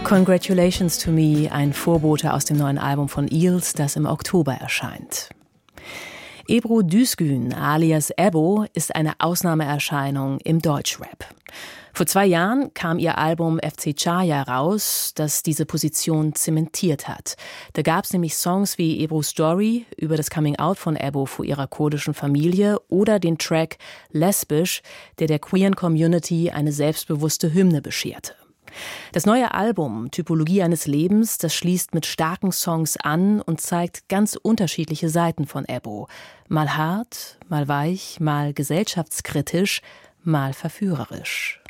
Congratulations to Me, ein Vorbote aus dem neuen Album von Eels, das im Oktober erscheint. Ebru Düzgün alias Ebbo ist eine Ausnahmeerscheinung im Deutschrap. Vor 2 Jahren kam ihr Album FC Chaya raus, das diese Position zementiert hat. Da gab es nämlich Songs wie Ebru's Story über das Coming-out von Ebbo vor ihrer kurdischen Familie oder den Track Lesbisch, der queeren Community eine selbstbewusste Hymne bescherte. Das neue Album Typologie eines Lebens, das schließt mit starken Songs an und zeigt ganz unterschiedliche Seiten von Ebbo. Mal hart, mal weich, mal gesellschaftskritisch, mal verführerisch.